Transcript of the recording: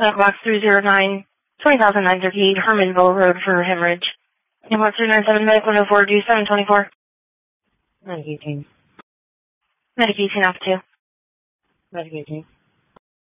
Box 309, 20,938, Hermanville Road for hemorrhage. Box 397, medical no 4, due 724. Medicating. Medication off 2. Medicating.